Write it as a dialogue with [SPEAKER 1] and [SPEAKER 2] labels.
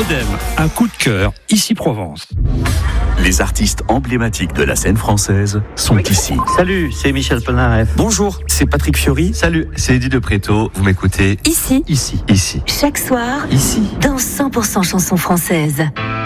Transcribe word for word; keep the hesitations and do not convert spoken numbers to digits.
[SPEAKER 1] Rodem, un coup de cœur, ici Provence.
[SPEAKER 2] Les artistes emblématiques de la scène française sont oui. ici.
[SPEAKER 3] Salut, c'est Michel Polnareff.
[SPEAKER 4] Bonjour, c'est Patrick Fiori.
[SPEAKER 3] Salut, c'est Eddie de Préto. Vous m'écoutez
[SPEAKER 5] ici,
[SPEAKER 3] ici, ici.
[SPEAKER 5] Chaque soir,
[SPEAKER 3] ici,
[SPEAKER 5] dans cent pour cent chansons françaises.